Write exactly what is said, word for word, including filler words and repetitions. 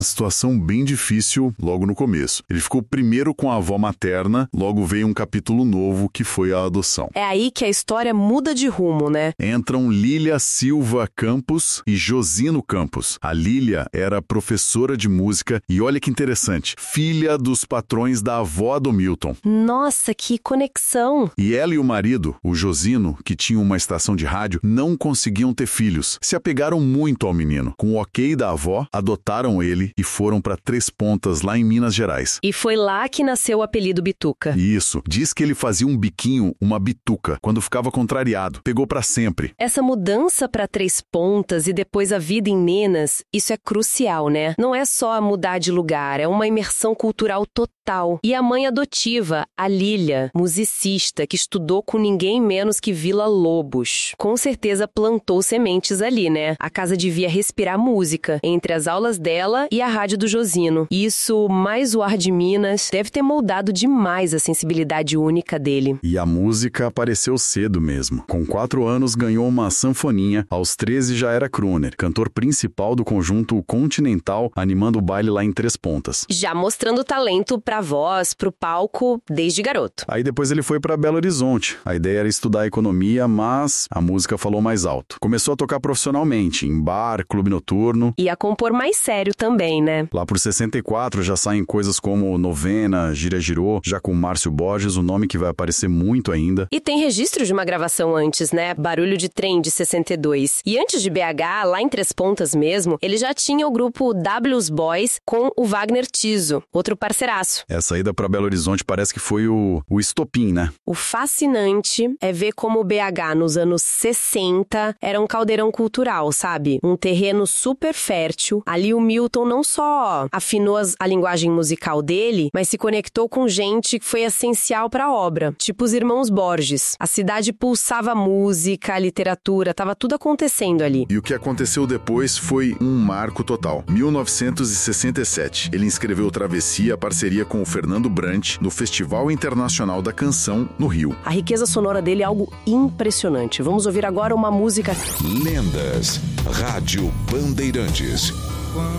Situação bem difícil logo no começo. Ele ficou primeiro com a avó materna, logo veio um capítulo novo que foi a adoção. É aí que a história muda de rumo, né? Entram Lília Silva Campos e Josino Campos. A Lília era professora de música e olha que interessante, filha dos patrões da avó do Milton. Nossa, que conexão! E ela e o marido, o Josino, que tinha uma estação de rádio, não conseguiam ter filhos. Se apegaram muito ao menino. Com o ok da avó, adotaram ele e foram para Três Pontas, lá em Minas Gerais. E foi lá que nasceu o apelido Bituca. Isso. Diz que ele fazia um biquinho, uma bituca, quando ficava contrariado. Pegou para sempre. Essa mudança para Três Pontas e depois a vida em Minas, isso é crucial, né? Não é só mudar de lugar, é uma imersão cultural total. E a mãe adotiva, a Lília, musicista, que estudou com ninguém menos que Vila Lobos. Com certeza plantou sementes ali, né? A casa devia respirar música, entre as aulas dela e a rádio do Josino. Isso, mais o ar de Minas, deve ter moldado demais a sensibilidade única dele. E a música apareceu cedo mesmo. Com quatro anos ganhou uma sanfoninha, aos treze já era crooner, cantor principal do conjunto Continental, animando o baile lá em Três Pontas. Já mostrando talento pra voz, pro palco, desde garoto. Aí depois ele foi pra Belo Horizonte. A ideia era estudar economia, mas a música falou mais alto. Começou a tocar profissionalmente, em bar, clube noturno. E a compor mais sério também, né? Lá por sessenta e quatro já saem coisas como Novena, Gira Girô, já com Márcio Borges, o nome que vai aparecer muito ainda. E tem registro de uma gravação antes, né? Barulho de Trem, de sessenta e dois. E antes de B H, lá em Três Pontas mesmo, ele já tinha o grupo W's Boys com o Wagner Tiso, outro parceiraço. Essa ida pra Belo Horizonte parece que foi o, o estopim, né? O fascinante é ver como o B H nos anos sessenta era um caldeirão cultural, sabe? Um terreno super fértil. Ali o Milton não só afinou as, a linguagem musical dele, mas se conectou com gente que foi essencial pra obra, tipo os irmãos Borges. A cidade pulsava música, literatura, tava tudo acontecendo ali. E o que aconteceu depois foi um marco total. mil novecentos e sessenta e sete, ele inscreveu Travessia, parceria com o Fernando Brant, no Festival Internacional da Canção, no Rio. A riqueza sonora dele é algo impressionante. Vamos ouvir agora uma música... Lendas, Rádio Bandeirantes.